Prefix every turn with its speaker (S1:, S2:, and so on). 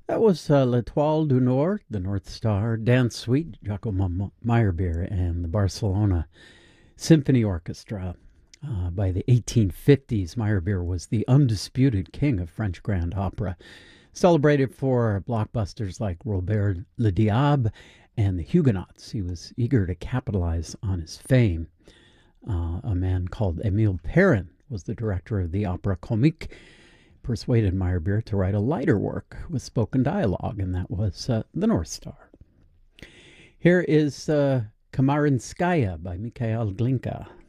S1: That was L'Etoile du Nord, the North Star, Dance Suite, Giacomo Meyerbeer, and the Barcelona Symphony Orchestra. By the 1850s, Meyerbeer was the undisputed king of French grand opera, celebrated for blockbusters like Robert le Diable and The Huguenots. He was eager to capitalize on his fame. A man called Émile Perrin was the director of the Opera Comique, persuaded Meyerbeer to write a lighter work with spoken dialogue, and that was The North Star. Here is Kamarinskaya by Mikhail Glinka.